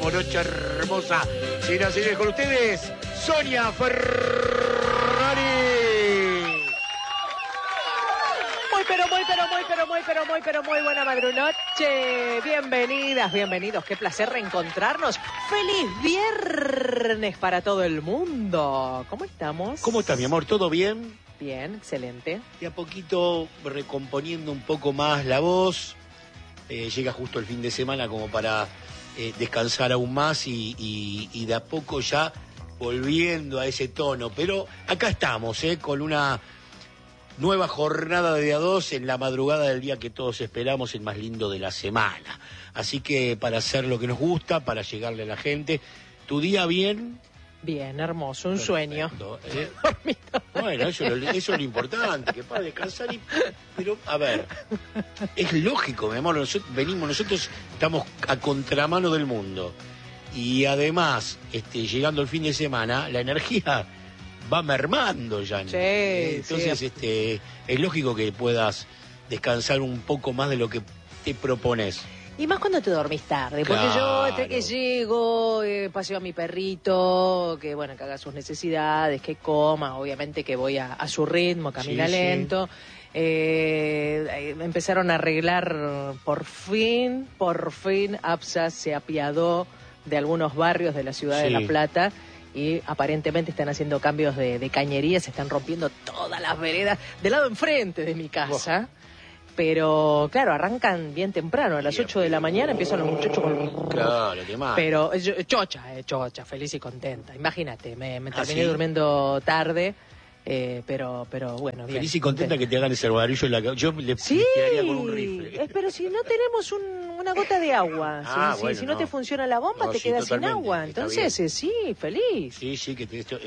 Tenemos noche hermosa. Señoras y señores, con ustedes, Sonia Ferrari. Muy buena madrunoche. Bienvenidas, bienvenidos. Qué placer reencontrarnos. ¡Feliz viernes para todo el mundo! ¿Cómo estamos? ¿Cómo estás, mi amor? ¿Todo bien? Bien, excelente. Y a poquito recomponiendo un poco más la voz. Llega justo el fin de semana como para descansar aún más y de a poco ya volviendo a ese tono. Pero acá estamos, con una nueva jornada de A2 en la madrugada del día que todos esperamos, el más lindo de la semana. Así que para hacer lo que nos gusta, para llegarle a la gente. ¿Tu día bien? Bien, hermoso, un Perfecto, sueño. Bueno, eso es lo importante, que para descansar Pero, a ver, es lógico, mi amor, nosotros estamos a contramano del mundo. Y además, llegando el fin de semana, la energía va mermando ya. Sí, entonces, sí. Es lógico que puedas descansar un poco más de lo que te propones. Y más cuando te dormís tarde, porque Claro. yo entre que llego, paseo a mi perrito, que bueno, que haga sus necesidades, que coma, obviamente que voy a su ritmo, camina Sí, lento. Empezaron a arreglar por fin, APSA se apiadó de algunos barrios de la ciudad de La Plata. Y aparentemente están haciendo cambios de cañería, se están rompiendo todas las veredas del lado enfrente de mi casa. Pero, claro, arrancan bien temprano, a las 8 de la mañana empiezan los muchachos con... Claro, qué mal. Pero, chocha, feliz y contenta. Imagínate, me terminé ¿sí? durmiendo tarde, pero bueno, bien. Feliz y contenta que te hagan ese barbarillo en la cabeza. Yo le tiraría con un rifle. Pero si no tenemos una gota de agua, si no te funciona la bomba, te quedas sin agua. Entonces, sí, feliz. Sí, que esto,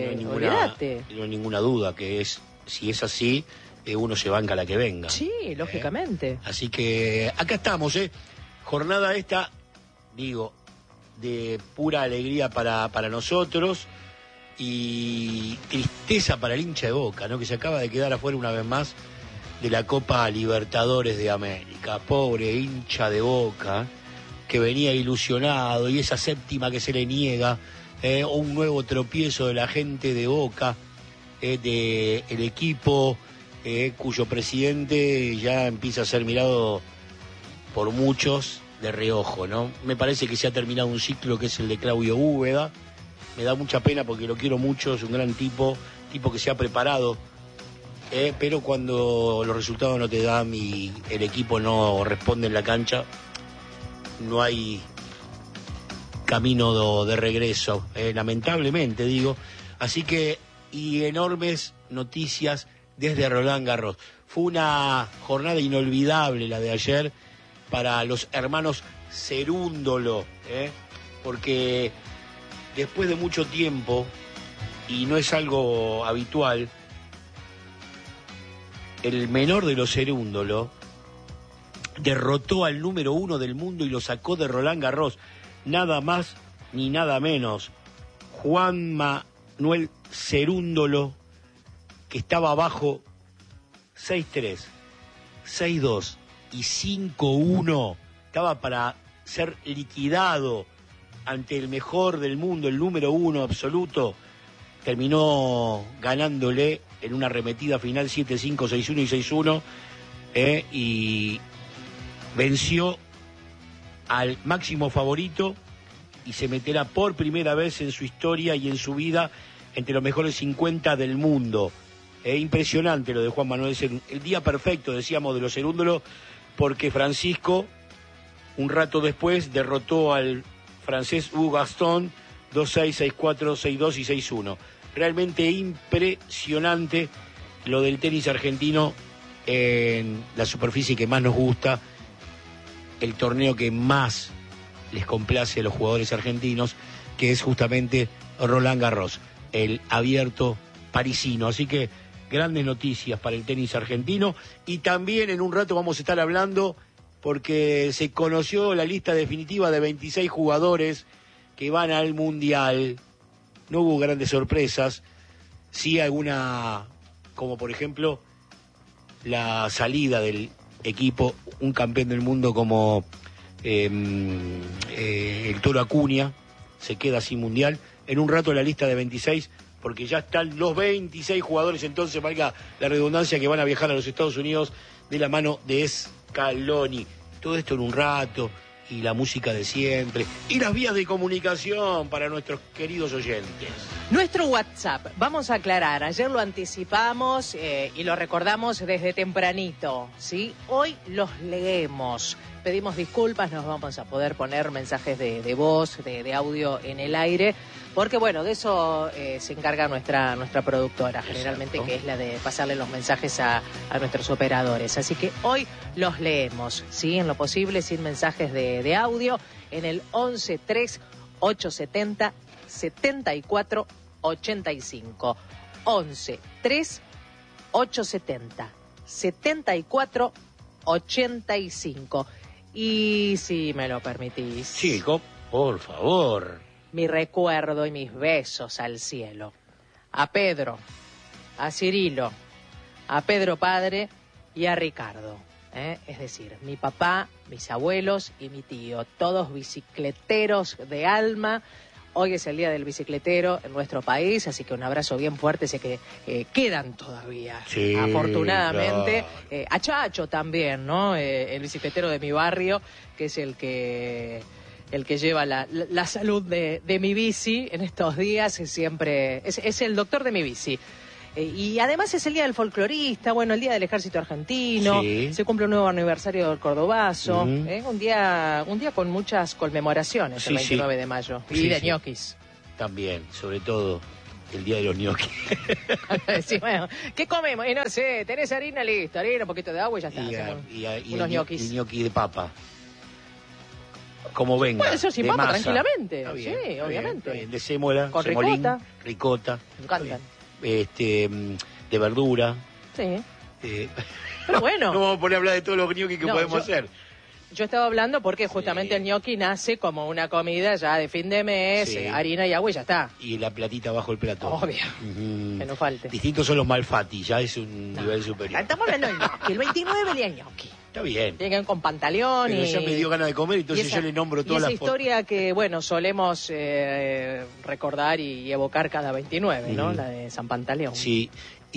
no hay ninguna duda que si es así, uno se banca la que venga. Sí, lógicamente. Así que acá estamos, jornada esta, digo, de pura alegría para nosotros y tristeza para el hincha de Boca, ¿no? Que se acaba de quedar afuera una vez más de la Copa Libertadores de América. Pobre hincha de Boca, que venía ilusionado, y esa séptima que se le niega, un nuevo tropiezo de la gente de Boca, del equipo cuyo presidente ya empieza a ser mirado por muchos de reojo, ¿no? Me parece que se ha terminado un ciclo que es el de Claudio Úbeda. Me da mucha pena porque lo quiero mucho, es un gran tipo que se ha preparado, pero cuando los resultados no te dan y el equipo no responde en la cancha, no hay camino de regreso, lamentablemente digo. Así que, y enormes noticias desde Roland Garros. Fue una jornada inolvidable la de ayer para los hermanos Cerúndolo, porque después de mucho tiempo, y no es algo habitual, el menor de los Cerúndolo derrotó al número 1 del mundo y lo sacó de Roland Garros, nada más ni nada menos. Juan Manuel Cerúndolo, que estaba abajo 6-3, 6-2 y 5-1, estaba para ser liquidado ante el mejor del mundo, el número 1 absoluto, terminó ganándole en una arremetida final 7-5, 6-1 y 6-1, y venció al máximo favorito y se meterá por primera vez en su historia y en su vida entre los mejores 50 del mundo. Impresionante lo de Juan Manuel Cerúndolo. El día perfecto, decíamos, de los Cerúndolo, porque Francisco, un rato después, derrotó al francés Hugo Gaston 2-6, 6-4, 6-2 y 6-1. Realmente impresionante lo del tenis argentino en la superficie que más nos gusta, el torneo que más les complace a los jugadores argentinos, que es justamente Roland Garros, el abierto parisino. Así que grandes noticias para el tenis argentino, y también en un rato vamos a estar hablando porque se conoció la lista definitiva de 26 jugadores que van al Mundial. No hubo grandes sorpresas, sí alguna, como por ejemplo la salida del equipo, un campeón del mundo como el Toro Acuña se queda sin mundial. En un rato la lista de 26, porque ya están los 26 jugadores, entonces valga la redundancia, que van a viajar a los Estados Unidos de la mano de Scaloni. Todo esto en un rato, y la música de siempre, y las vías de comunicación para nuestros queridos oyentes. Nuestro WhatsApp, vamos a aclarar, ayer lo anticipamos y lo recordamos desde tempranito, ¿sí? Hoy los leemos, pedimos disculpas, no vamos a poder poner mensajes de voz, de audio en el aire, porque bueno, de eso se encarga nuestra productora, generalmente. Exacto. Que es la de pasarle los mensajes a nuestros operadores. Así que hoy los leemos, ¿sí? En lo posible, sin mensajes de audio, en el 11 3 870 74 85. 11 3 870 74 85. Y si me lo permitís, chico, por favor, mi recuerdo y mis besos al cielo. A Pedro, a Cirilo, a Pedro padre y a Ricardo. Es decir, mi papá, mis abuelos y mi tío, todos bicicleteros de alma. Hoy es el Día del Bicicletero en nuestro país, así que un abrazo bien fuerte. Sé que quedan todavía, sí, afortunadamente. Claro. A Chacho también, ¿no? El bicicletero de mi barrio, que es el que lleva la salud de mi bici en estos días, siempre es el doctor de mi bici. Y además es el Día del Folclorista, bueno, el Día del Ejército Argentino, sí. Se cumple un nuevo aniversario del Cordobazo, un día con muchas conmemoraciones, sí, el 29 de mayo, sí, y de ñoquis. También, sobre todo, el Día de los ñoquis. Sí, bueno, ¿qué comemos? Y no sé, tenés harina, listo, harina, un poquito de agua y ya está. Y unos ñoquis. Y ñoquis de papa. Como venga. Puede ser sin papa, masa. Tranquilamente. Bien, sí, obviamente. Bien. De sémola, con semolín, ricota. Me encantan. De verdura. Sí. Pero bueno. No vamos a poner a hablar de todos los ñoquis que podemos hacer. Yo estaba hablando porque justamente el ñoqui nace como una comida ya de fin de mes, sí. Harina y agua y ya está. Y la platita bajo el plato. Obvio, que no falte. Distintos son los malfati, ya es un nivel superior. Estamos hablando del ñoqui, el 29 el ñoqui. Está bien. Tienen que ver con pantalón. Pero ya me dio ganas de comer, entonces yo le nombro todas las... esa historia que, bueno, solemos recordar y evocar cada 29, ¿no? La de San Pantaleón. Sí,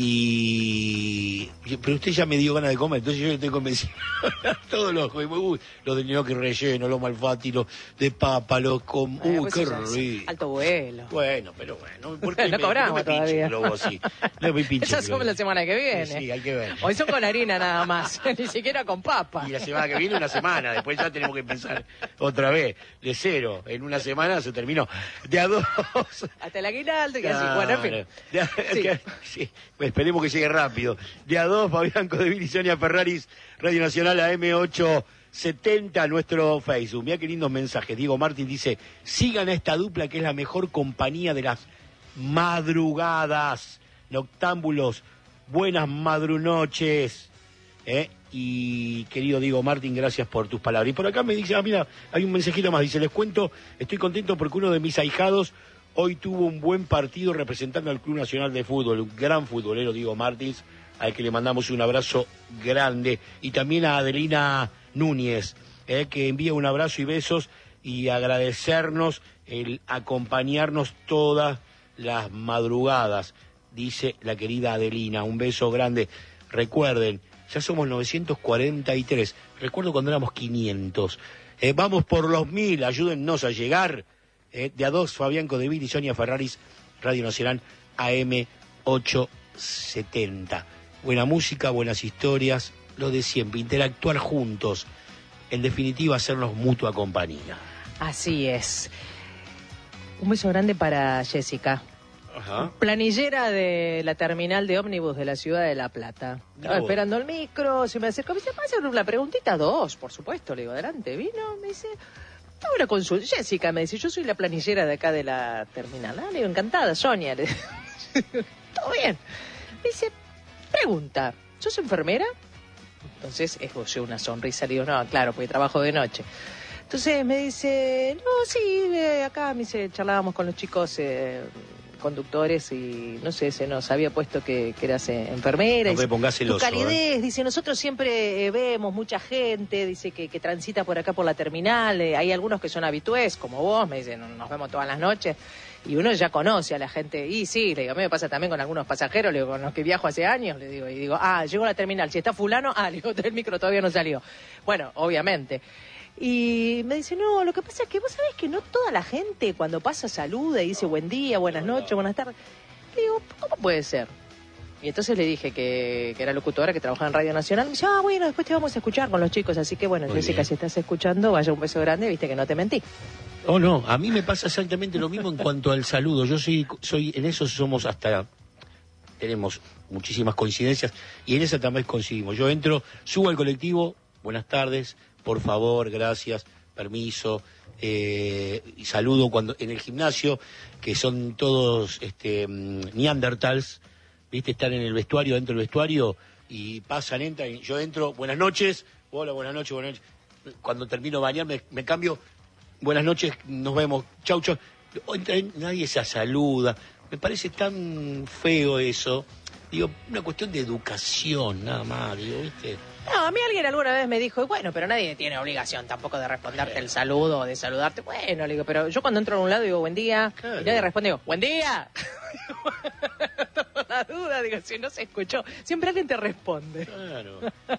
pero usted ya me dio ganas de comer, entonces yo estoy convencido. Todos los de ñoqui relleno, los malfatti, los de papa, los con... pues qué rico. Alto vuelo. Bueno, ¿por qué no cobramos todavía. No me pinche. Esas son la semana que viene. Sí, hay que ver. Hoy son con harina nada más, ni siquiera con papa. Y la semana que viene una semana, después ya tenemos que empezar otra vez, de cero. En una semana se terminó. De a dos. Hasta el aguinaldo y así. Bueno, en fin. Sí. Esperemos que llegue rápido. De a dos, Fabián Codevil y Sonia Ferraris, Radio Nacional AM870, nuestro Facebook. Mirá qué lindos mensajes. Diego Martín dice, sigan a esta dupla que es la mejor compañía de las madrugadas. Noctámbulos, buenas madrunoches. Y querido Diego Martín, gracias por tus palabras. Y por acá me dice, mira, hay un mensajito más. Dice, les cuento, estoy contento porque uno de mis ahijados hoy tuvo un buen partido representando al Club Nacional de Fútbol, un gran futbolero, Diego Martins, al que le mandamos un abrazo grande. Y también a Adelina Núñez, que envía un abrazo y besos y agradecernos el acompañarnos todas las madrugadas, dice la querida Adelina. Un beso grande. Recuerden, ya somos 943. Recuerdo cuando éramos 500. Vamos por los 1000, ayúdennos a llegar. De a dos, Fabián Codevil y Sonia Ferraris, Radio Nacional AM870. Buena música, buenas historias, lo de siempre, interactuar juntos. En definitiva, hacernos mutua compañía. Así es. Un beso grande para Jessica. Ajá. Planillera de la terminal de ómnibus de la ciudad de La Plata. Estaba esperando el micro, se me acercó, me dice, ¿puedo hacer una preguntita? Dos, por supuesto, le digo, adelante. Vino, me dice... Una consulta. Jessica me dice, yo soy la planillera de acá de la terminal. Le digo, encantada, Sonia. Le digo, todo bien. Me dice, pregunta, ¿sos enfermera? Entonces, esbocé una sonrisa. Le digo, no, claro, porque trabajo de noche. Entonces me dice, no, sí, acá me dice, charlábamos con los chicos conductores y, no sé, se nos había puesto que eras enfermera. No me pongas celoso, tu calidez, dice, nosotros siempre vemos mucha gente, dice que transita por acá por la terminal, hay algunos que son habitués, como vos, me dicen, nos vemos todas las noches. Y uno ya conoce a la gente, y sí, le digo, a mí me pasa también con algunos pasajeros, le digo, con los que viajo hace años, le digo, y digo, llego a la terminal, si está fulano, le digo, el micro todavía no salió. Bueno, obviamente. Y me dice, no, lo que pasa es que vos sabés que no toda la gente cuando pasa saluda y dice buen día, buenas noches, buenas tardes. Le digo, ¿cómo puede ser? Y entonces le dije que era locutora, que trabajaba en Radio Nacional. Me dice, bueno, después te vamos a escuchar con los chicos. Así que bueno, Jessica, si estás escuchando, vaya un beso grande, viste que no te mentí. Oh, no, a mí me pasa exactamente lo mismo en cuanto al saludo. Yo soy en eso tenemos muchísimas coincidencias y en esa también coincidimos. Yo entro, subo al colectivo, buenas tardes, por favor, gracias, permiso, y saludo cuando en el gimnasio, que son todos neandertals, viste, están en el vestuario, dentro del vestuario, y pasan, entran, y yo entro, buenas noches, hola, buenas noches, buenas noches. Cuando termino de bañarme, me cambio, buenas noches, nos vemos, chau, chau. Nadie se saluda, me parece tan feo eso. Digo, una cuestión de educación, nada más, digo, ¿viste? No, a mí alguien alguna vez me dijo, bueno, pero nadie tiene obligación tampoco de responderte el saludo o de saludarte. Bueno, le digo, pero yo cuando entro a un lado digo, buen día, claro. Y nadie responde, digo, buen día. Tengo la duda, digo, si no se escuchó, siempre alguien te responde. Claro.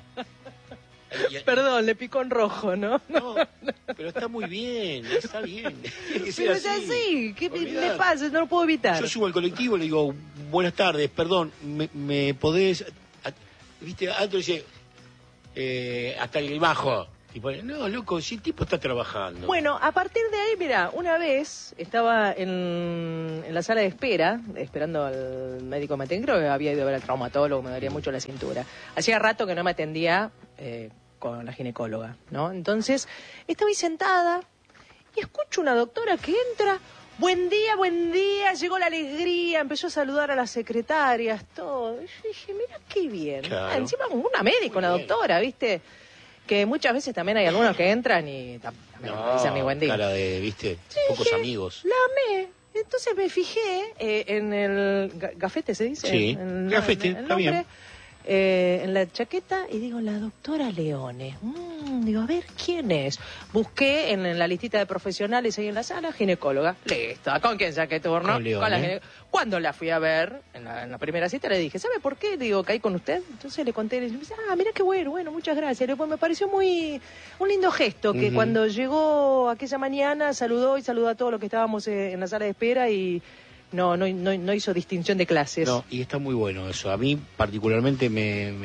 Perdón, le picó en rojo, ¿no? No, pero está muy bien, está bien. Pero es así, ¿qué le pasa? No lo puedo evitar. Yo subo al colectivo y le digo, buenas tardes, perdón, ¿me podés...? ¿Viste? Antes dice, hasta el bajo. Y pone, no, loco, si el tipo está trabajando. Bueno, a partir de ahí, mira, una vez estaba en la sala de espera, esperando al médico creo que había ido a ver al traumatólogo, me dolía mucho la cintura. Hacía rato que no me atendía con la ginecóloga, ¿no? Entonces, estaba ahí sentada y escucho una doctora que entra, buen día, llegó la alegría, empezó a saludar a las secretarias, todo. Y yo dije, mira qué bien. Claro. Encima una médica, una doctora, ¿viste? Que muchas veces también hay algunos que entran y también me dicen mi buen día. Cara de, ¿viste? Sí, pocos amigos. La amé. Entonces me fijé en el gafete, ¿se dice? Sí, gafete, está bien. En la chaqueta y digo, la doctora Leone. Digo, a ver, ¿quién es? Busqué en la listita de profesionales ahí en la sala, ginecóloga. Listo, ¿con quién saqué turno? Con Leone. Cuando la fui a ver, en la primera cita, le dije, ¿sabe por qué? Digo, caí con usted. Entonces le conté, y le dije, mira qué bueno, muchas gracias. Después me pareció un lindo gesto, que cuando llegó aquella mañana, saludó a todos los que estábamos en la sala de espera y... No hizo distinción de clases. No, y está muy bueno eso. A mí particularmente me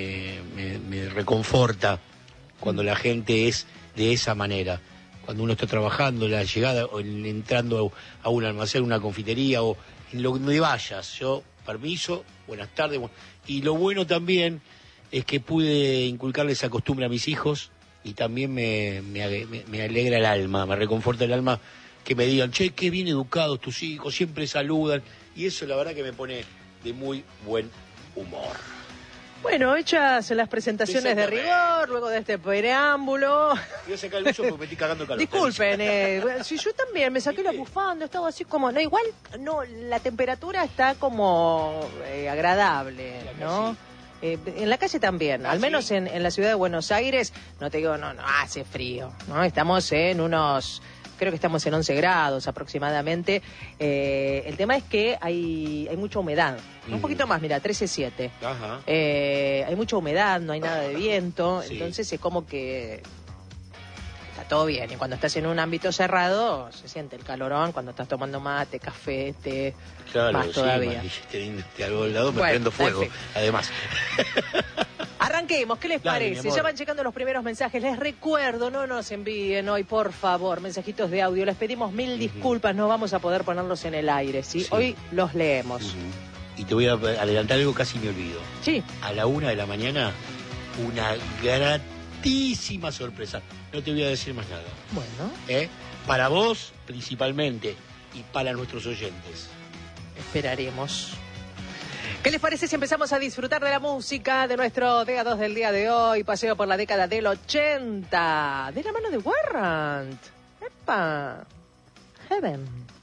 reconforta cuando la gente es de esa manera. Cuando uno está trabajando, la llegada, o entrando a un almacén, una confitería, o en lo que vayas. Yo, permiso, buenas tardes. Y lo bueno también es que pude inculcarle esa costumbre a mis hijos y también me alegra el alma, me reconforta el alma que me digan, che, qué bien educados tus hijos, siempre saludan. Y eso la verdad que me pone de muy buen humor. Bueno, hechas las presentaciones de rigor, luego de este preámbulo. Voy a sacar el uso porque me estoy cagando calor. Disculpen, si yo también me saqué la bufanda, estaba así como, no, igual, no, la temperatura está como agradable, ¿no? En la calle también, al menos en la ciudad de Buenos Aires, no te digo, no hace frío, ¿no? Estamos en creo que estamos en 11 grados aproximadamente. El tema es que hay mucha humedad. Un poquito más, mira, 13.7. Ajá. Hay mucha humedad, no hay nada de viento. Sí. Entonces es como que está todo bien. Y cuando estás en un ámbito cerrado, se siente el calorón. Cuando estás tomando mate, café, té, claro, más todavía. De algún lado me prendo fuego, además. Arranquemos, ¿qué les parece? Ya van llegando los primeros mensajes. Les recuerdo, no nos envíen hoy, por favor, mensajitos de audio. Les pedimos mil disculpas, no vamos a poder ponerlos en el aire, ¿sí? Hoy los leemos. Y te voy a adelantar algo, casi me olvido. Sí. A la 1 de la mañana, una gratísima sorpresa. No te voy a decir más nada. Bueno. Para vos, principalmente, y para nuestros oyentes. Esperaremos. ¿Qué les parece si empezamos a disfrutar de la música de nuestro Día 2 del día de hoy? Paseo por la década del 80. De la mano de Warrant. ¡Epa! Heaven.